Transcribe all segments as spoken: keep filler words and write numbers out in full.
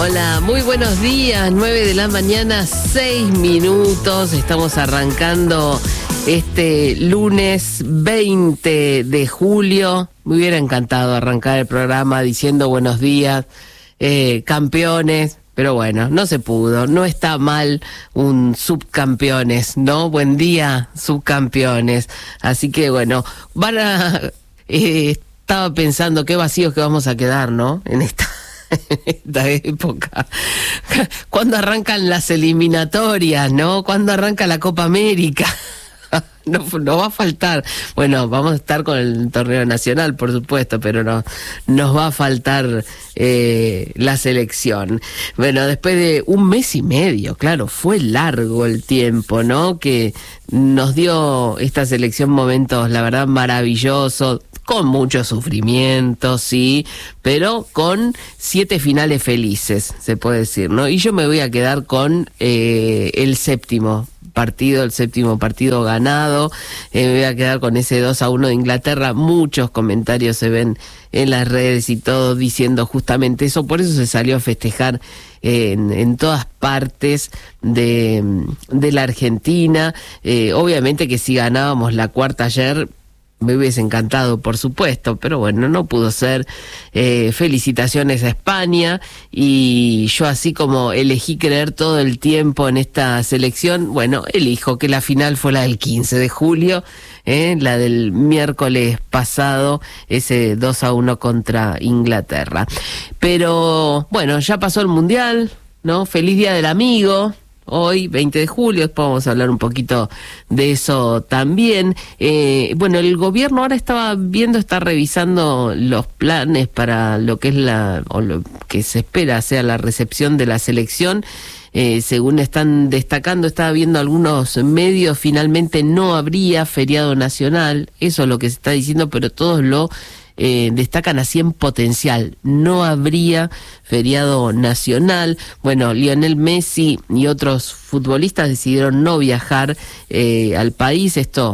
Hola, muy buenos días, nueve de la mañana, seis minutos, estamos arrancando este lunes veinte de julio. Me hubiera encantado arrancar el programa diciendo buenos días, eh, campeones, pero bueno, no se pudo, no está mal un subcampeones, ¿no? Buen día, subcampeones. Así que bueno, van a... Eh, estaba pensando qué vacíos que vamos a quedar, ¿no? En esta... en esta época, cuando arrancan las eliminatorias, ¿no? Cuando arranca la Copa América, no, no va a faltar, bueno, vamos a estar con el torneo nacional, por supuesto, pero no, nos va a faltar eh, la selección. Bueno, después de un mes y medio, claro, fue largo el tiempo, ¿no? Que nos dio esta selección momentos, la verdad, maravillosos, con mucho sufrimiento, sí, pero con siete finales felices, se puede decir, ¿no? Y yo me voy a quedar con eh, el séptimo partido, el séptimo partido ganado, eh, me voy a quedar con ese dos a uno de Inglaterra. Muchos comentarios se ven en las redes y todo diciendo justamente eso, por eso se salió a festejar eh, en, en todas partes de, de la Argentina. Eh, obviamente que si ganábamos la cuarta ayer, me hubiese encantado, por supuesto, pero bueno, no pudo ser. Eh, felicitaciones a España, y yo, así como elegí creer todo el tiempo en esta selección, bueno, elijo que la final fue la del quince de julio, eh, la del miércoles pasado, ese dos a uno contra Inglaterra. Pero bueno, ya pasó el Mundial, ¿no? Feliz Día del Amigo. Hoy, veinte de julio, después vamos a hablar un poquito de eso también. Eh, bueno, el gobierno ahora estaba viendo, está revisando los planes para lo que es la, o lo que se espera sea la recepción de la selección. Eh, según están destacando, estaba viendo algunos medios, finalmente no habría feriado nacional, eso es lo que se está diciendo, pero todos lo Eh, destacan así en potencial. No habría feriado nacional. Bueno, Lionel Messi y otros futbolistas decidieron no viajar eh, al país. Esto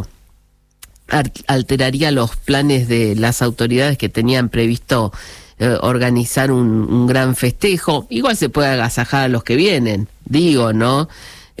alteraría los planes de las autoridades que tenían previsto eh, organizar un, un gran festejo. Igual se puede agasajar a los que vienen, digo, ¿no?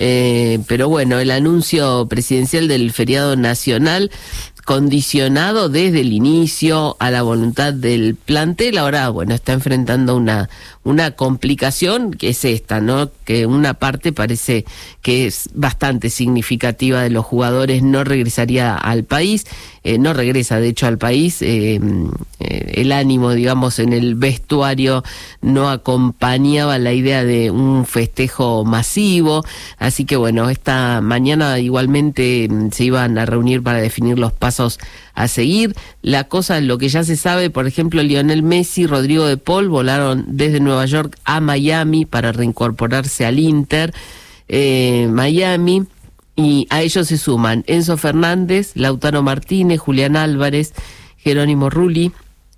Eh, pero bueno, el anuncio presidencial del feriado nacional, condicionado desde el inicio a la voluntad del plantel, ahora, bueno, está enfrentando una una complicación, que es esta, ¿no? Que una parte parece que es bastante significativa de los jugadores no regresaría al país, eh, no regresa de hecho al país, eh, eh, el ánimo, digamos, en el vestuario no acompañaba la idea de un festejo masivo, así que bueno, esta mañana igualmente se iban a reunir para definir los pasos a seguir. La cosa, lo que ya se sabe, por ejemplo, Lionel Messi y Rodrigo de Paul volaron desde Nueva York a Miami para reincorporarse al Inter eh, Miami, y a ellos se suman Enzo Fernández, Lautaro Martínez, Julián Álvarez, Jerónimo Rulli,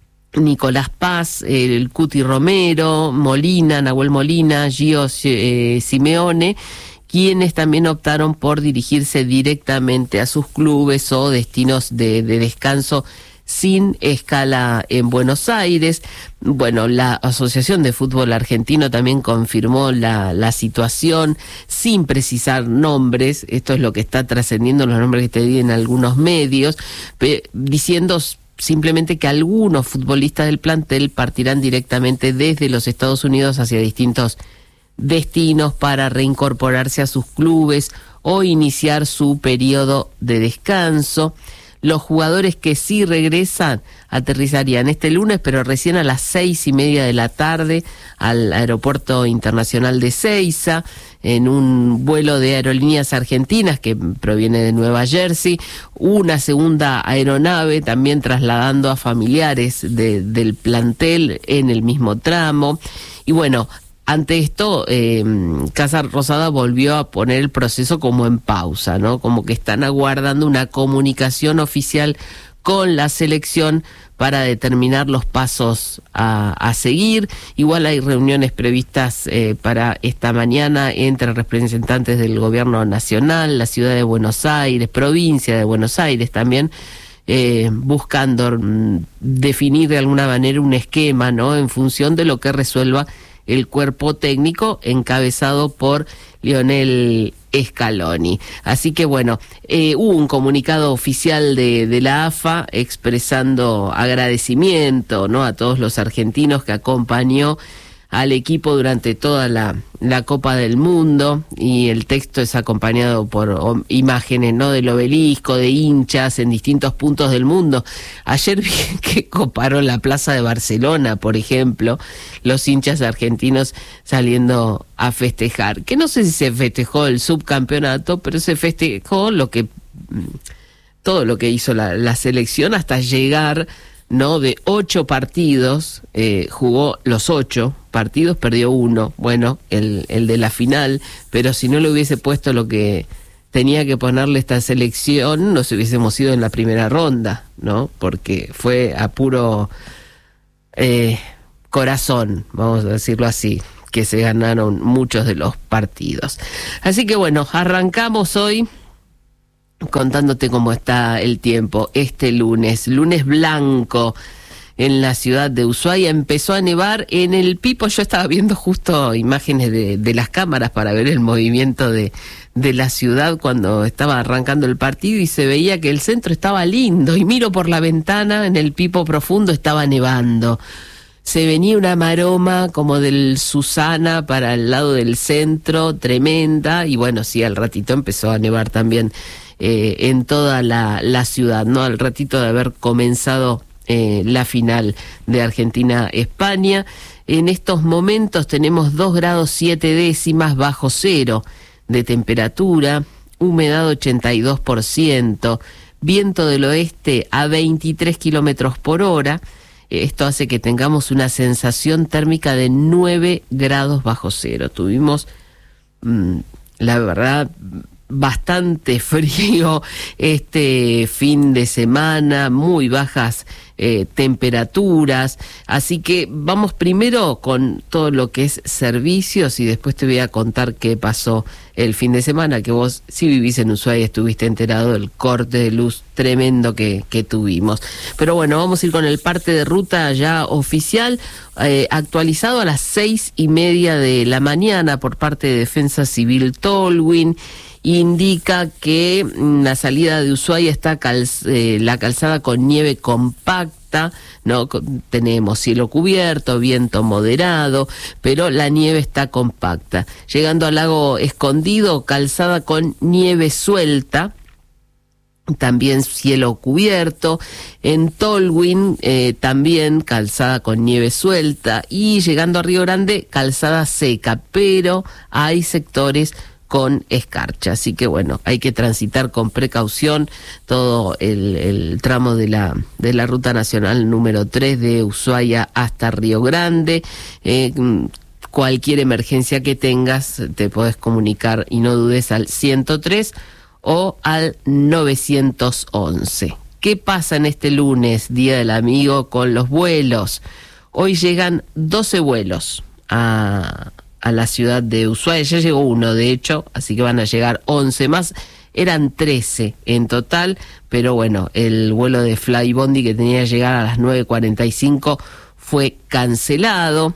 Nicolás Paz, el Cuti Romero, Molina, Nahuel Molina, Gio eh, Simeone, quienes también optaron por dirigirse directamente a sus clubes o destinos de, de descanso sin escala en Buenos Aires. Bueno, la Asociación de Fútbol Argentino también confirmó la, la situación sin precisar nombres. Esto es lo que está trascendiendo, los nombres que te di en algunos medios, pe- diciendo simplemente que algunos futbolistas del plantel partirán directamente desde los Estados Unidos hacia distintos destinos para reincorporarse a sus clubes o iniciar su periodo de descanso. Los jugadores que sí regresan aterrizarían este lunes, pero recién a las seis y media de la tarde al Aeropuerto Internacional de Ezeiza, en un vuelo de Aerolíneas Argentinas que proviene de Nueva Jersey, una segunda aeronave también trasladando a familiares de, del plantel en el mismo tramo. Y bueno, ante esto, eh, Casa Rosada volvió a poner el proceso como en pausa, ¿no? Como que están aguardando una comunicación oficial con la selección para determinar los pasos a, a seguir. Igual hay reuniones previstas eh, para esta mañana entre representantes del gobierno nacional, la ciudad de Buenos Aires, provincia de Buenos Aires también, eh, buscando mm, definir de alguna manera un esquema, ¿no? En función de lo que resuelva el cuerpo técnico encabezado por Lionel Scaloni. Así que bueno, eh, hubo un comunicado oficial de, de la A F A expresando agradecimiento, ¿no?, a todos los argentinos que acompañó al equipo durante toda la, la Copa del Mundo, y el texto es acompañado por o, imágenes, ¿no?, del obelisco, de hinchas en distintos puntos del mundo. Ayer vi que coparon la Plaza de Barcelona, por ejemplo, los hinchas argentinos saliendo a festejar, que no sé si se festejó el subcampeonato, pero se festejó lo que todo lo que hizo la, la selección hasta llegar, ¿no?, de ocho partidos, eh, jugó los ocho partidos, perdió uno, bueno, el, el de la final, pero si no le hubiese puesto lo que tenía que ponerle esta selección, nos hubiésemos ido en la primera ronda, ¿no?, porque fue a puro eh, corazón, vamos a decirlo así, que se ganaron muchos de los partidos. Así que bueno, arrancamos hoy contándote cómo está el tiempo este lunes, lunes blanco en la ciudad de Ushuaia. Empezó a nevar en el Pipo. Yo estaba viendo justo imágenes de, de las cámaras para ver el movimiento de, de la ciudad cuando estaba arrancando el partido, y se veía que el centro estaba lindo, y miro por la ventana, en el Pipo profundo estaba nevando. Se venía una maroma como del Susana para el lado del centro, tremenda, y bueno, sí, al ratito empezó a nevar también eh, en toda la, la ciudad, ¿no? Al ratito de haber comenzado eh, la final de Argentina-España. En estos momentos tenemos dos grados siete décimas bajo cero de temperatura, humedad ochenta y dos por ciento, viento del oeste a veintitrés kilómetros por hora. Esto hace que tengamos una sensación térmica de nueve grados bajo cero. Tuvimos, mmm, la verdad, bastante frío este fin de semana, muy bajas eh, temperaturas, así que vamos primero con todo lo que es servicios y después te voy a contar qué pasó el fin de semana, que vos, si vivís en Ushuaia, estuviste enterado del corte de luz tremendo que, que tuvimos. Pero bueno, vamos a ir con el parte de ruta ya oficial, eh, actualizado a las seis y media de la mañana por parte de Defensa Civil Tolwyn. Indica que la salida de Ushuaia está cal, eh, la calzada con nieve compacta, no tenemos cielo cubierto, viento moderado, pero la nieve está compacta. Llegando al lago Escondido, calzada con nieve suelta, también cielo cubierto. En Tolwyn eh, también calzada con nieve suelta, y llegando a Río Grande, calzada seca, pero hay sectores con escarcha, así que bueno, hay que transitar con precaución todo el, el tramo de la de la ruta nacional número tres de Ushuaia hasta Río Grande. Eh, cualquier emergencia que tengas te podés comunicar, y no dudes, al ciento tres o al novecientos once. ¿Qué pasa en este lunes, Día del Amigo, con los vuelos? Hoy llegan doce vuelos a a la ciudad de Ushuaia. Ya llegó uno, de hecho, así que van a llegar once más. Eran trece en total, pero bueno, el vuelo de Flybondi que tenía que llegar a las nueve cuarenta y cinco fue cancelado.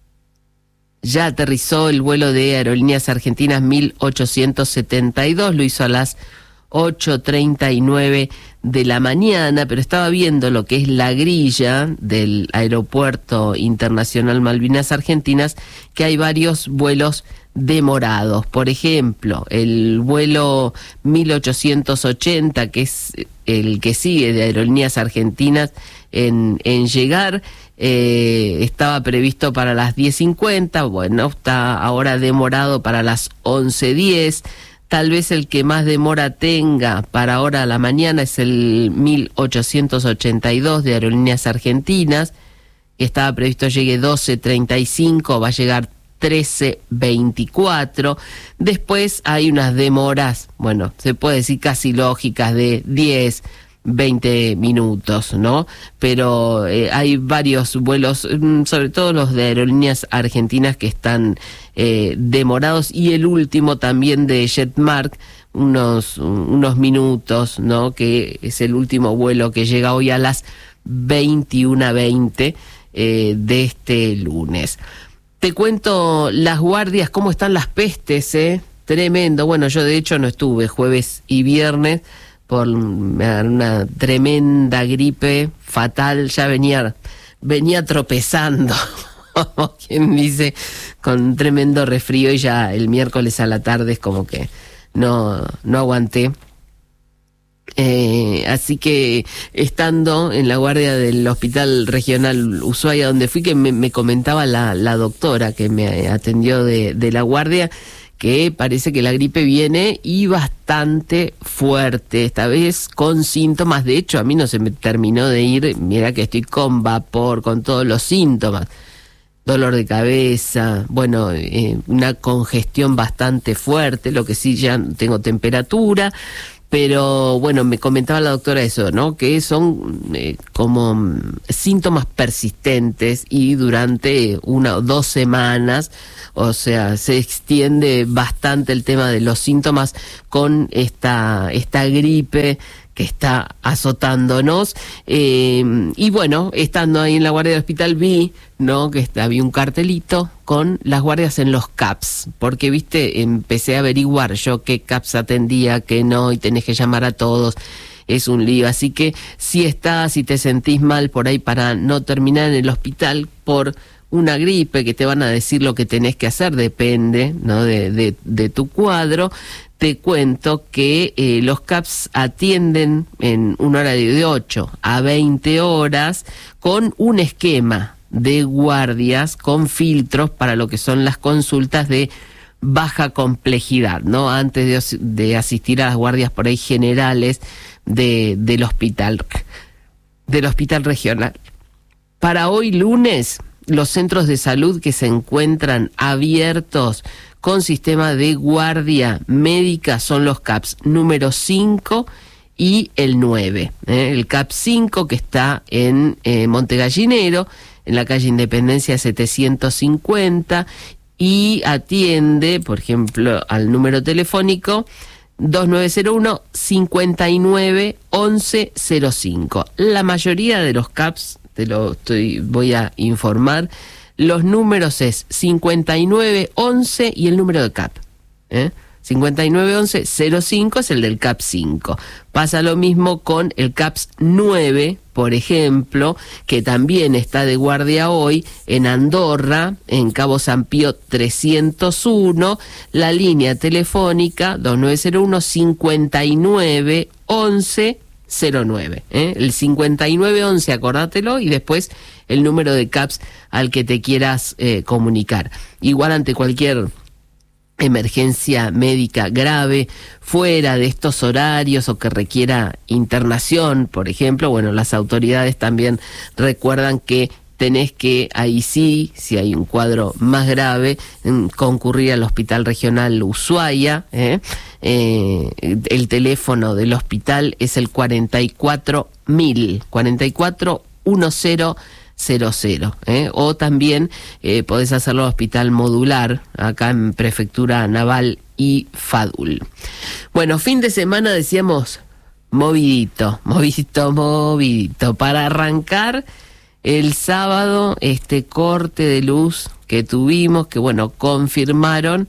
Ya aterrizó el vuelo de Aerolíneas Argentinas mil ochocientos setenta y dos, lo hizo a las ocho treinta y nueve de la mañana, pero estaba viendo lo que es la grilla del Aeropuerto Internacional Malvinas Argentinas, que hay varios vuelos demorados. Por ejemplo, el vuelo mil ochocientos ochenta, que es el que sigue de Aerolíneas Argentinas en, en llegar, eh, estaba previsto para las diez cincuenta, bueno, está ahora demorado para las once diez. Tal vez el que más demora tenga para ahora a la mañana es el mil ochocientos ochenta y dos de Aerolíneas Argentinas, que estaba previsto llegue doce treinta y cinco, va a llegar trece veinticuatro. Después hay unas demoras, bueno, se puede decir casi lógicas, de diez, veinte minutos, ¿no? Pero eh, hay varios vuelos, sobre todo los de Aerolíneas Argentinas, que están eh, demorados, y el último también de Jetmark, unos, unos minutos, ¿no? Que es el último vuelo que llega hoy a las veintiuna veinte eh, de este lunes. Te cuento las guardias, cómo están las pestes, ¿eh? Tremendo. Bueno, yo de hecho no estuve jueves y viernes por una tremenda gripe fatal. Ya venía, venía tropezando, como quien dice, con un tremendo resfrío, y ya el miércoles a la tarde es como que no, no aguanté. Eh, así que estando en la guardia del Hospital Regional Ushuaia, donde fui, que me, me comentaba la, la doctora que me atendió de, de la guardia, que parece que la gripe viene y bastante fuerte, esta vez con síntomas. De hecho, a mí no se me terminó de ir, mira que estoy con vapor, con todos los síntomas. Dolor de cabeza, bueno, eh, una congestión bastante fuerte, lo que sí, ya tengo temperatura. Pero bueno, me comentaba la doctora eso, ¿no? Que son eh, como síntomas persistentes y durante una o dos semanas, o sea, se extiende bastante el tema de los síntomas con esta, esta gripe que está azotándonos. Eh, y bueno, estando ahí en la guardia del hospital vi, ¿no?, que había un cartelito con las guardias en los C A Ps, porque, viste, empecé a averiguar yo qué C A Ps atendía, qué no, y tenés que llamar a todos, es un lío. Así que si estás, si te sentís mal por ahí para no terminar en el hospital por una gripe, que te van a decir lo que tenés que hacer, depende, ¿no?, de, de, de tu cuadro. Te cuento que eh, los C A Ps atienden en un horario de ocho a veinte horas con un esquema de guardias con filtros para lo que son las consultas de baja complejidad, ¿no? Antes de, de asistir a las guardias por ahí generales de, del hospital, del hospital regional. Para hoy lunes, los centros de salud que se encuentran abiertos con sistema de guardia médica son los C A Ps número cinco y el nueve. ¿eh? El C A P cinco, que está en eh, Montegallinero, en la calle Independencia setecientos cincuenta, y atiende, por ejemplo, al número telefónico dos nueve cero uno, cinco nueve, once cero cinco. La mayoría de los C A Ps, te lo estoy, voy a informar, los números es cinco nueve once y el número de C A P. ¿eh? cinco nueve once cero cinco es el del C A P cinco. Pasa lo mismo con el C A P nueve, por ejemplo, que también está de guardia hoy en Andorra, en Cabo San Pío trescientos uno, la línea telefónica dos nueve cero uno, cinco nueve once cero nueve. ¿eh? El cinco nueve once, acordátelo, y después el número de C A Ps al que te quieras eh, comunicar. Igual ante cualquier emergencia médica grave fuera de estos horarios o que requiera internación, por ejemplo, bueno, las autoridades también recuerdan que tenés que, ahí sí, si hay un cuadro más grave, concurrir al Hospital Regional Ushuaia. ¿eh? Eh, el teléfono del hospital es el cuarenta y cuatro mil, cuarenta y cuatro mil cero cero, ¿eh? O también eh, podés hacerlo en Hospital Modular, acá en Prefectura Naval y Fadul. Bueno, fin de semana, decíamos, movidito, movidito, movidito. Para arrancar el sábado, este corte de luz que tuvimos, que bueno, confirmaron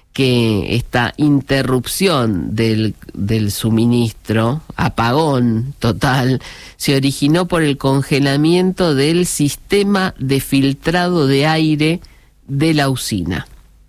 que esta interrupción del, del suministro, apagón total, se originó por el congelamiento del sistema de filtrado de aire de la usina.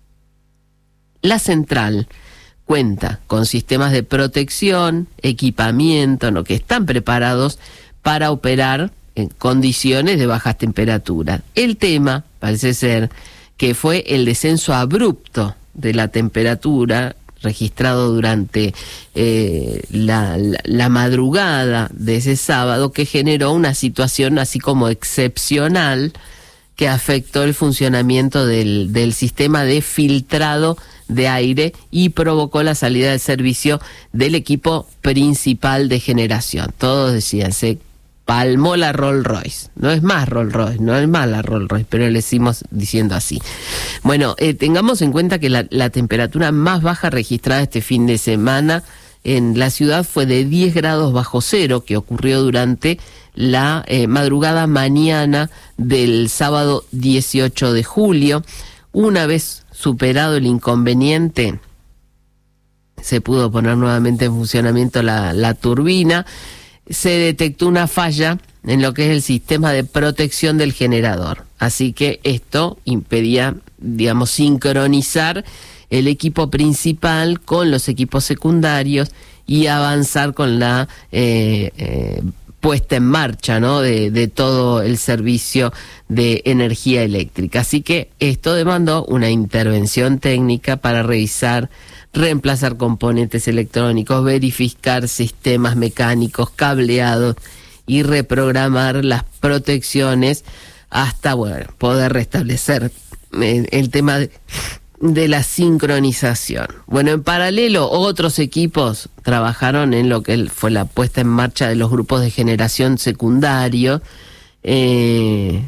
La central cuenta con sistemas de protección, equipamiento, ¿no?, que están preparados para operar en condiciones de bajas temperaturas. El tema parece ser que fue el descenso abrupto de la temperatura registrado durante eh, la, la, la madrugada de ese sábado, que generó una situación así como excepcional que afectó el funcionamiento del, del sistema de filtrado de aire y provocó la salida de servicio del equipo principal de generación. Todos decían, se palmó la Rolls Royce. No es más Rolls Royce, no es más la Rolls Royce, pero le seguimos diciendo así. Bueno, eh, tengamos en cuenta que la, la temperatura más baja registrada este fin de semana en la ciudad fue de diez grados bajo cero, que ocurrió durante la eh, madrugada mañana del sábado dieciocho de julio. Una vez superado el inconveniente, se pudo poner nuevamente en funcionamiento la, la turbina. Se detectó una falla en lo que es el sistema de protección del generador. Así que esto impedía, digamos, sincronizar el equipo principal con los equipos secundarios y avanzar con la eh, eh, puesta en marcha, ¿no?, de, de todo el servicio de energía eléctrica. Así que esto demandó una intervención técnica para revisar, reemplazar componentes electrónicos, verificar sistemas mecánicos, cableados y reprogramar las protecciones hasta, bueno, poder restablecer el, el tema de, de la sincronización. Bueno, en paralelo, otros equipos trabajaron en lo que fue la puesta en marcha de los grupos de generación secundario. Eh,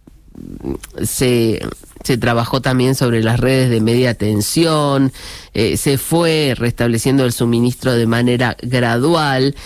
se... Se trabajó también sobre las redes de media tensión, eh, se fue restableciendo el suministro de manera gradual.